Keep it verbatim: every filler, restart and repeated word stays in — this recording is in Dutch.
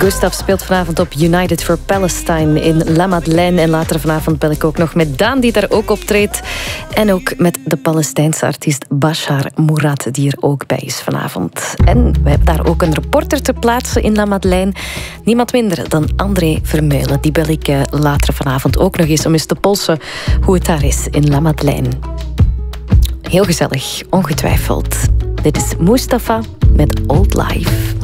Gustav speelt vanavond op United for Palestine in La Madeleine. En later vanavond bel ik ook nog met Daan, die daar ook optreedt. En ook met de Palestijnse artiest Bashar Murad, die er ook bij is vanavond. En we hebben daar ook een reporter te plaatsen in La Madeleine. Niemand minder dan André Vermeulen. Die bel ik later vanavond ook nog eens om eens te polsen hoe het daar is in La Madeleine. Heel gezellig, ongetwijfeld. Dit is Mustafa met Old Life.